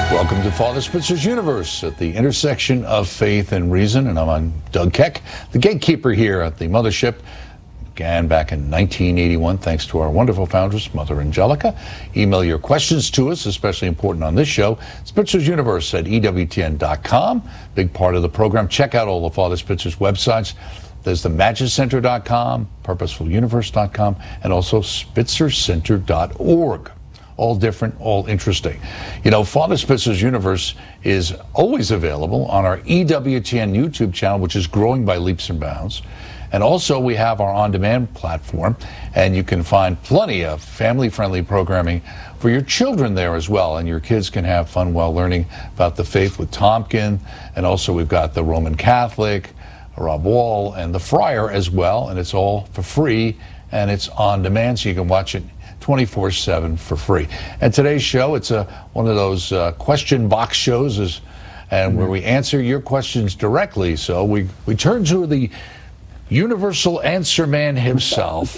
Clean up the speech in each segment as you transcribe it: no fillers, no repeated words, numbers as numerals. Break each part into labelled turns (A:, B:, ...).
A: Welcome to Father Spitzer's Universe at the intersection of faith and reason, and I'm Doug Keck, the gatekeeper here at the mothership. Began back in 1981 thanks to our wonderful foundress, Mother Angelica. Email your questions to us, especially important on this show, Spitzer's Universe at EWTN.com. Big part of the program. Check out all the Father Spitzer's websites. There's the MagisCenter.com, PurposefulUniverse.com, and also SpitzerCenter.org. All different, all interesting. You know, Father Spitzer's Universe is always available on our EWTN YouTube channel, which is growing by leaps and bounds. And also we have our on-demand platform, and you can find plenty of family-friendly programming for your children there as well. And your kids can have fun while learning about the faith with Tompkin. And also we've got the Roman Catholic, Rob Wall, and the Friar as well. And it's all for free, and it's on demand, so you can watch it 24/7 for free. And today's show, it's one of those question box shows, and where we answer your questions directly. So we turn to the universal answer man himself,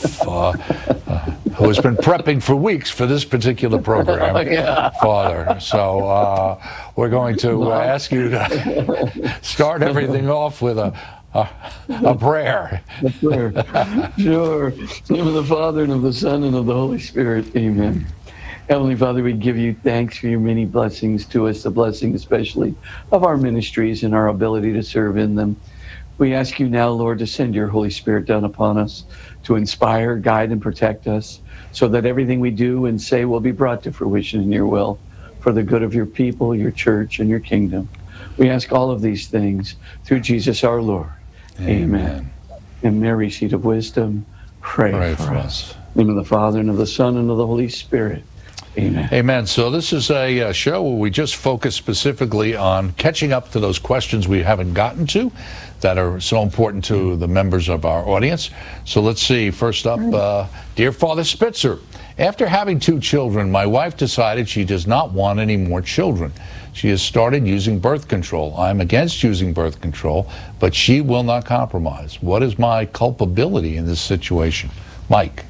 A: who has been prepping for weeks for this particular program, Father. So we're going to ask you to start everything off with a prayer.
B: A prayer. Sure. In the name of the Father, and of the Son, and of the Holy Spirit. Amen. Heavenly Father, we give you thanks for your many blessings to us, the blessing especially of our ministries and our ability to serve in them. We ask you now, Lord, to send your Holy Spirit down upon us to inspire, guide, and protect us so that everything we do and say will be brought to fruition in your will for the good of your people, your church, and your kingdom. We ask all of these things through Jesus our Lord. Amen. And Mary, seat of wisdom, pray for us. In the name of the Father, and of the Son, and of the Holy Spirit. Amen.
A: Amen. So this is a show where we just focus specifically on catching up to those questions we haven't gotten to that are so important to the members of our audience. So let's see. First up, Dear Father Spitzer, after having 2 children, my wife decided she does not want any more children. She has started using birth control. I'm against using birth control, but she will not compromise. What is my culpability in this situation? Mike.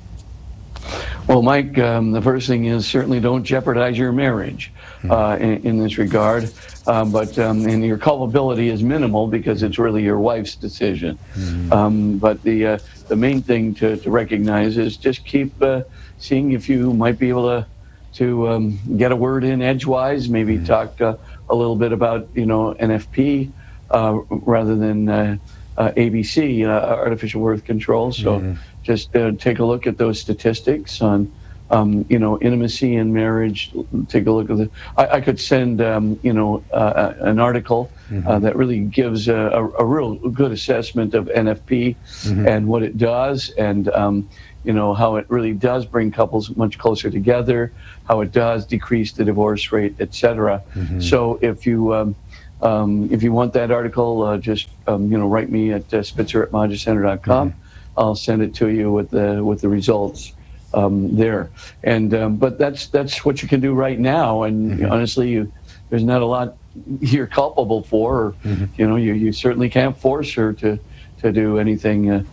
B: Well, Mike, the first thing is certainly don't jeopardize your marriage in this regard. And your culpability is minimal because it's really your wife's decision. But the main thing to recognize is just keep seeing if you might be able to get a word in edgewise, maybe talk a little bit about, NFP rather than ABC, artificial birth control. So just take a look at those statistics on, intimacy in marriage. Take a look at I could send, an article that really gives a real good assessment of NFP and what it does, and how it really does bring couples much closer together, how it does decrease the divorce rate, etc. So if you want that article, just write me at Spitzer@MagisCenter.com. I'll send it to you with the results there. And but that's what you can do right now. And honestly, there's not a lot you're culpable for. Or, you certainly can't force her to do anything.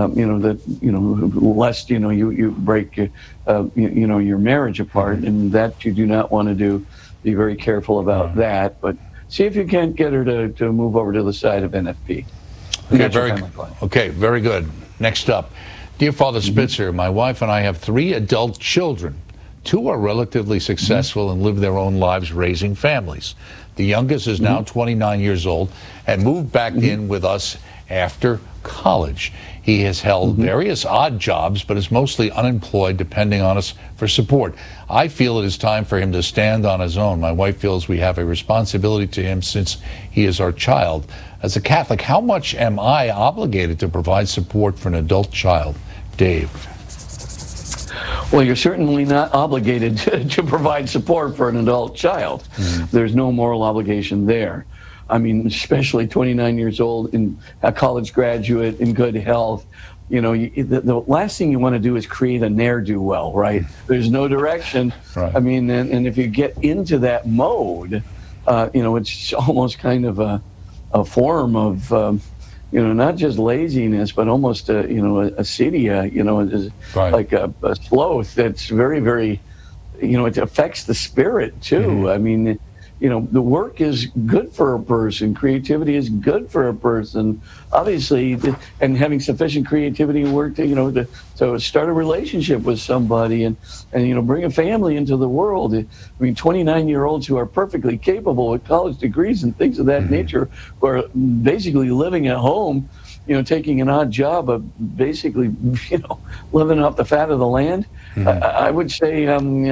B: Lest you break your marriage apart, and that you do not want to do. Be very careful about that. But see if you can't get her to move over to the side of NFP.
A: Okay, very good. Next up, Dear Father Spitzer, my wife and I have 3 adult children. 2 are relatively successful and live their own lives raising families. The youngest is now 29 years old and moved back in with us after college. He has held various odd jobs, but is mostly unemployed, depending on us for support. I feel it is time for him to stand on his own. My wife feels we have a responsibility to him since he is our child. As a Catholic, how much am I obligated to provide support for an adult child? Dave.
B: Well, you're certainly not obligated to provide support for an adult child. There's no moral obligation there. I mean, especially 29 years old, a college graduate, in good health. The last thing you want to do is create a ne'er-do-well, right? There's no direction. Right. I mean, and if you get into that mode, it's almost kind of a form of, not just laziness, but almost acedia, like a sloth that's very, very, it affects the spirit too. I mean, the work is good for a person. Creativity is good for a person, obviously, and having sufficient creativity and work to start a relationship with somebody and bring a family into the world. I mean, 29-year-olds who are perfectly capable with college degrees and things of that nature, who are basically living at home, taking an odd job of basically, living off the fat of the land. I would say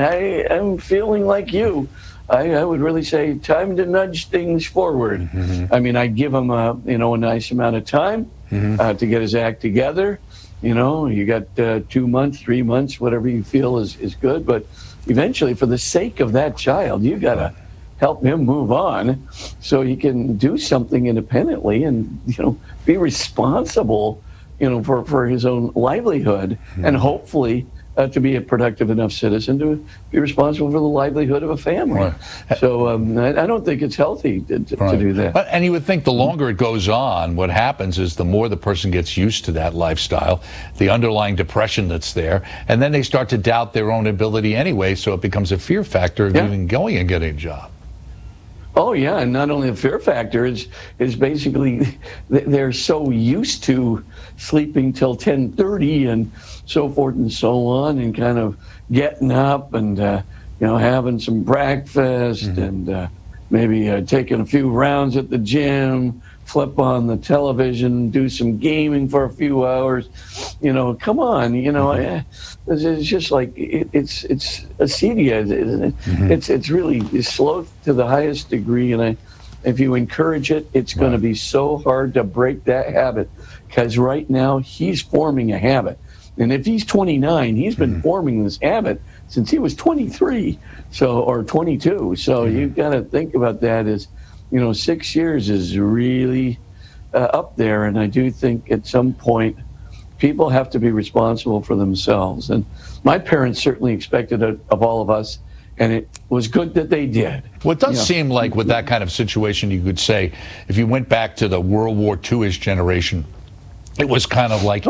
B: I'm feeling like you. I would really say time to nudge things forward. I mean, I'd give him a nice amount of time to get his act together. You got 2 months, 3 months, whatever you feel is good. But eventually, for the sake of that child, you got to help him move on so he can do something independently and, be responsible, for his own livelihood and hopefully to be a productive enough citizen to be responsible for the livelihood of a family. Right. So I don't think it's healthy to do that.
A: And you would think the longer it goes on, what happens is the more the person gets used to that lifestyle, the underlying depression that's there, and then they start to doubt their own ability anyway, so it becomes a fear factor of even going and getting a job.
B: Oh, yeah, and not only a fear factor, is basically they're so used to sleeping till 10:30 and so forth and so on, and kind of getting up and, having some breakfast and maybe taking a few rounds at the gym, flip on the television, do some gaming for a few hours. Come on, it's just like it's acedia, isn't it? It's really slow to the highest degree, and if you encourage it, it's going to be so hard to break that habit, because right now he's forming a habit, and if he's 29, he's been forming this habit since he was 23, or 22. So you've got to think about that as 6 years is really up there, and I do think at some point people have to be responsible for themselves. And my parents certainly expected it of all of us, and it was good that they did.
A: Well, it does seem like with that kind of situation, you could say, if you went back to the World War II-ish generation, it was kind of like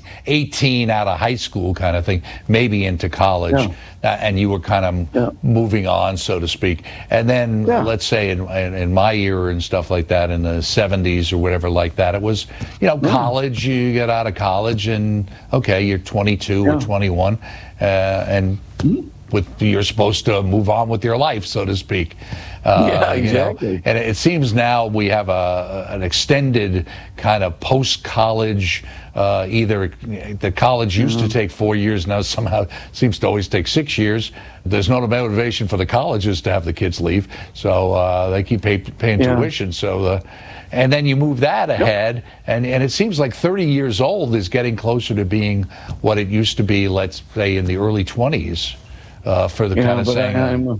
A: 18 out of high school kind of thing, maybe into college, and you were kind of moving on, so to speak. And then, let's say in my era and stuff like that, in the 70s or whatever like that, it was, college, you get out of college and, okay, you're 22 or 21, and you're supposed to move on with your life, so to speak.
B: Exactly.
A: And it seems now we have an extended kind of post-college, either the college used to take 4 years, now somehow seems to always take 6 years. There's no motivation for the colleges to have the kids leave, so they keep paying tuition. So, and then you move that ahead, and it seems like 30 years old is getting closer to being what it used to be, let's say, in the early 20s. For the kind of saying.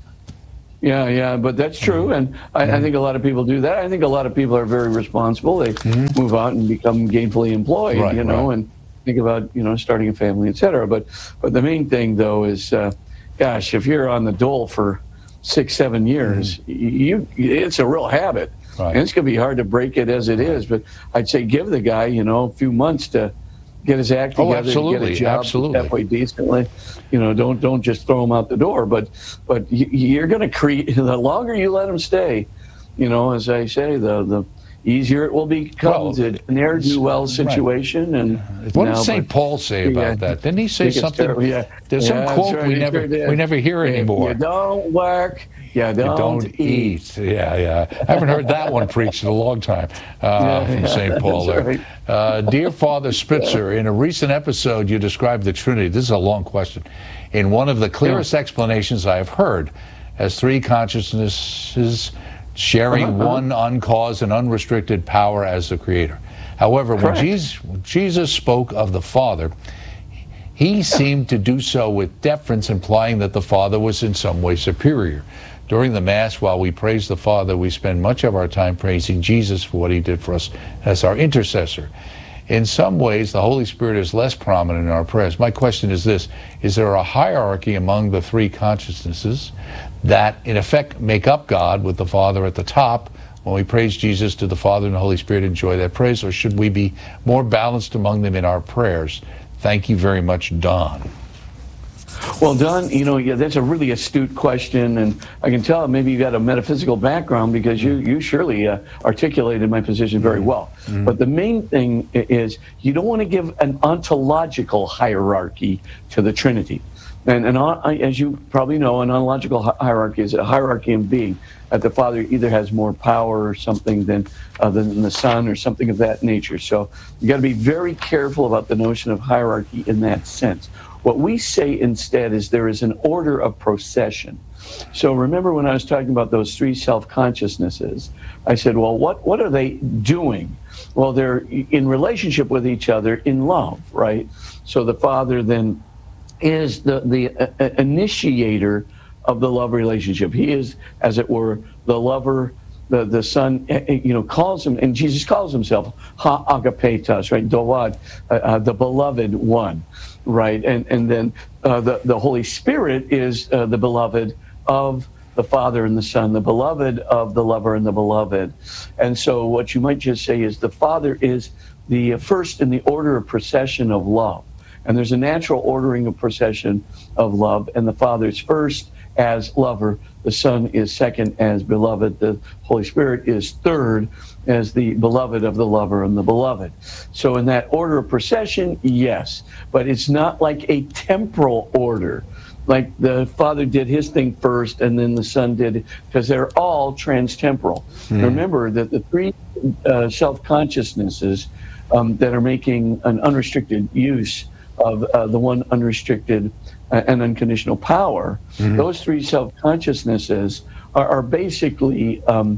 B: But that's true, and I think a lot of people do that. I think a lot of people are very responsible. They move out and become gainfully employed, and think about starting a family, etc. But the main thing though is, gosh, if you're on the dole for 6-7 years, it's a real habit, and it's going to be hard to break it as it is. But I'd say give the guy a few months to get his act together, get a job halfway decently. Don't just throw him out the door. But you're going to create. The longer you let him stay, as I say, the easier it will become a ne'er-do-well situation. And
A: what did St. Paul say about that? Didn't he say something? There's some quote we never hear anymore.
B: You don't work. You don't eat.
A: I haven't heard that one preached in a long time from St. Paul there. Dear Father Spitzer, in a recent episode you described the Trinity. This is a long question. In one of the clearest explanations I have heard, as three consciousnesses sharing one uncaused and unrestricted power as the Creator. However, when Jesus spoke of the Father, he seemed to do so with deference, implying that the Father was in some way superior. During the Mass, while we praise the Father, we spend much of our time praising Jesus for what he did for us as our intercessor. In some ways, the Holy Spirit is less prominent in our prayers. My question is this: is there a hierarchy among the three consciousnesses that, in effect, make up God, with the Father at the top? When we praise Jesus, do the Father and the Holy Spirit enjoy that praise, or should we be more balanced among them in our prayers? Thank you very much, Don.
B: Well, Don, yeah, that's a really astute question, and I can tell maybe you got a metaphysical background because you surely articulated my position very well. But the main thing is you don't want to give an ontological hierarchy to the Trinity. And as you probably know, an ontological hierarchy is a hierarchy in being. That the Father either has more power or something than the Son or something of that nature. So you got to be very careful about the notion of hierarchy in that sense. What we say instead is there is an order of procession. So remember when I was talking about those three self-consciousnesses, I said, well, what are they doing? Well, they're in relationship with each other in love, right? So the Father then is the initiator of the love relationship. He is, as it were, the lover. The Son, calls him, and Jesus calls himself ha-agapetos, right? Doad, the beloved one, right? And then the Holy Spirit is the beloved of the Father and the Son, the beloved of the lover and the beloved. And so what you might just say is the Father is the first in the order of procession of love. And there's a natural ordering of procession of love, and the Father is first as lover, the Son is second as beloved, the Holy Spirit is third as the beloved of the lover and the beloved. So in that order of procession, yes, but it's not like a temporal order, like the Father did his thing first and then the Son did, because they're all transtemporal. Remember that the three self-consciousnesses that are making an unrestricted use of the one unrestricted and unconditional power, those three self-consciousnesses are basically,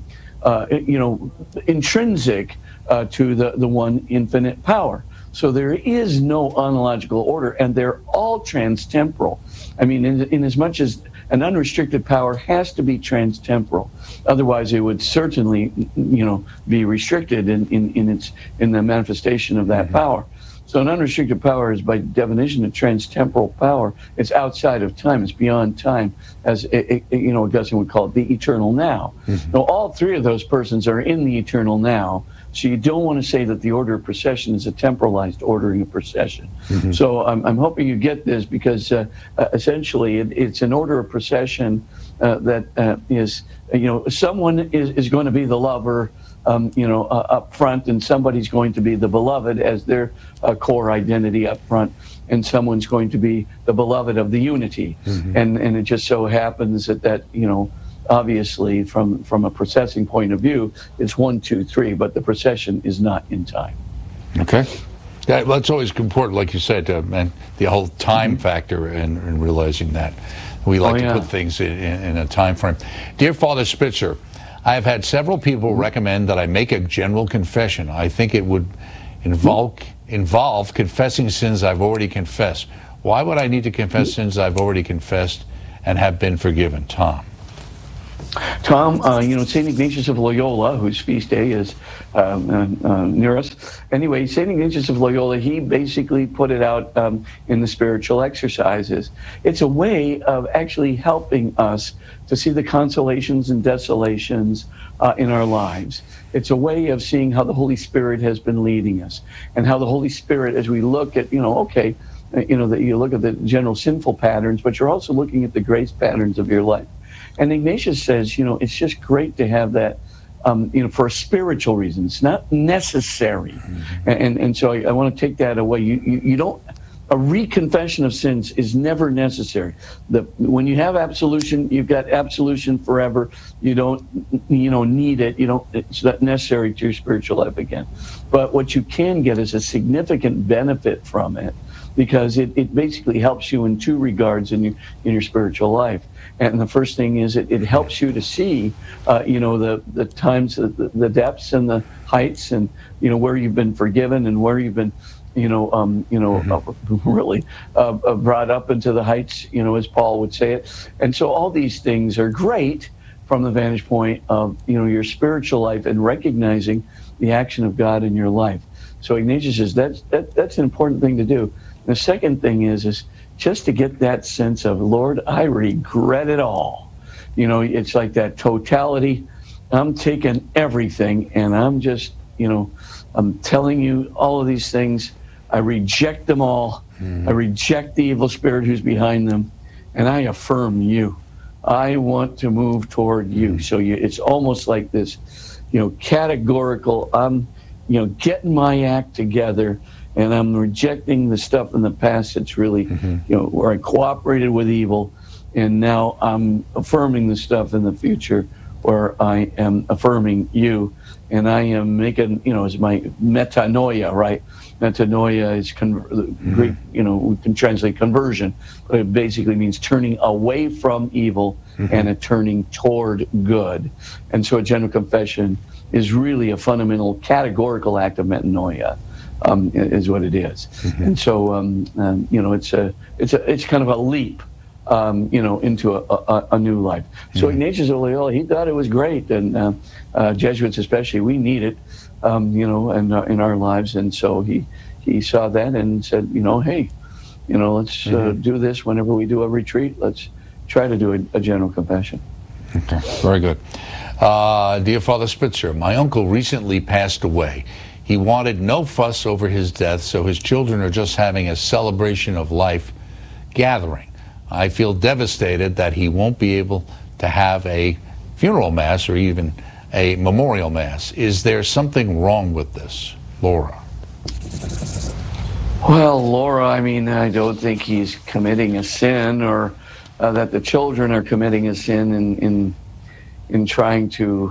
B: intrinsic to the one infinite power. So there is no ontological order, and they're all transtemporal. I mean, in as much as an unrestricted power has to be transtemporal, otherwise it would certainly, be restricted in the manifestation of that power. So an unrestricted power is, by definition, a transtemporal power. It's outside of time. It's beyond time, as Augustine would call it, the eternal now. Now, all three of those persons are in the eternal now. So you don't want to say that the order of procession is a temporalized ordering of procession. So I'm hoping you get this, because essentially it's an order of procession that is, someone is going to be the lover, up front, and somebody's going to be the beloved as their core identity up front, and someone's going to be the beloved of the unity. And it just so happens that obviously from a processing point of view, it's 1, 2, 3, but the procession is not in time.
A: Okay. Yeah, well, that's always important, like you said, and the whole time factor in realizing that. We like to put things in a time frame. Dear Father Spitzer, I have had several people recommend that I make a general confession. I think it would involve confessing sins I've already confessed. Why would I need to confess sins I've already confessed and have been forgiven? Tom,
B: St. Ignatius of Loyola, whose feast day is near us. Anyway, St. Ignatius of Loyola, he basically put it out in the spiritual exercises. It's a way of actually helping us to see the consolations and desolations in our lives. It's a way of seeing how the Holy Spirit has been leading us, and how the Holy Spirit, as we look at, that you look at the general sinful patterns, but you're also looking at the grace patterns of your life. And Ignatius says, it's just great to have that, for a spiritual reason. It's not necessary. And so I want to take that away. You don't, a reconfession of sins is never necessary. When you have absolution, you've got absolution forever. You don't, need it. It's not necessary to your spiritual life again. But what you can get is a significant benefit from it, because it basically helps you in two regards in your spiritual life. And the first thing is it helps you to see, the times, the depths and the heights, and, where you've been forgiven and where you've been, really brought up into the heights, as Paul would say it. And so all these things are great from the vantage point of, your spiritual life and recognizing the action of God in your life. So Ignatius says that's an important thing to do. The second thing is just to get that sense of, Lord, I regret it all. It's like that totality. I'm taking everything, and I'm just, I'm telling you all of these things. I reject them all. I reject the evil spirit who's behind them. and I affirm you. I want to move toward you. So it's almost like this, categorical, I'm, getting my act together, and I'm rejecting the stuff in the past that's really, where I cooperated with evil, and now I'm affirming the stuff in the future where I am affirming you, and I am making, it's my metanoia, right? Metanoia is Greek, we can translate conversion, but it basically means turning away from evil and a turning toward good. And so a general confession is really a fundamental categorical act of metanoia, is what it is. And so, it's kind of a leap, into a new life. So Ignatius of Loyola, he thought it was great, and Jesuits especially, we need it, in our lives. And so he saw that and said, hey, let's do this whenever we do a retreat. Let's try to do a general confession.
A: Okay, very good. Dear Father Spitzer, my uncle recently passed away. He wanted no fuss over his death, so his children are just having a celebration of life gathering. I feel devastated that he won't be able to have a funeral mass or even a memorial mass. Is there something wrong with this? Laura.
B: Well, Laura, I don't think he's committing a sin, or that the children are committing a sin in trying to,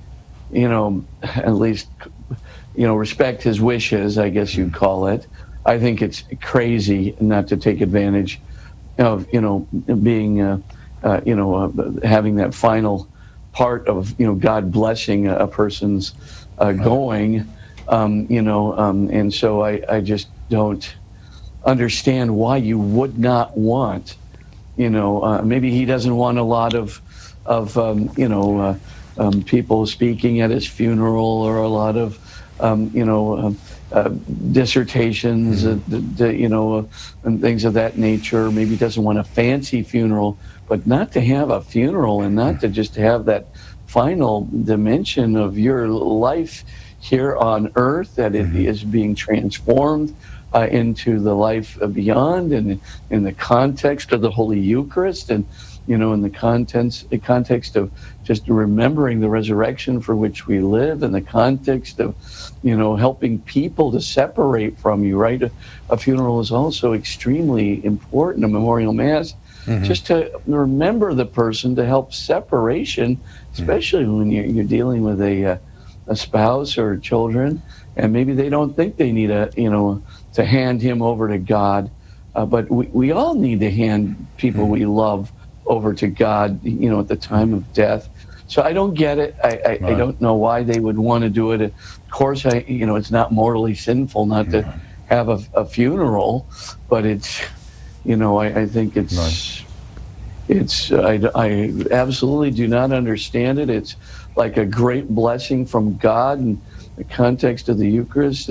B: at least, respect his wishes, I guess you'd call it. I think it's crazy not to take advantage of, being, having that final part of, God blessing a person's going, and so I just don't understand why you would not want, maybe he doesn't want a lot of people speaking at his funeral, or a lot of, dissertations, and things of that nature. Maybe he doesn't want a fancy funeral, but not to have a funeral and not to just have that final dimension of your life here on earth, that it is being transformed into the life beyond, and in the context of the Holy Eucharist, and in the context of just remembering the resurrection for which we live, in the context of, helping people to separate from you, right? A funeral is also extremely important, a memorial mass, just to remember the person, to help separation, especially when you're dealing with a spouse or children, and maybe they don't think they need to hand him over to God, but we all need to hand people we love over to God, at the time of death. So I don't get it. I don't know why they would want to do it. Of course, it's not morally sinful not to have a funeral, but it's, I think I absolutely do not understand it. It's like a great blessing from God in the context of the Eucharist.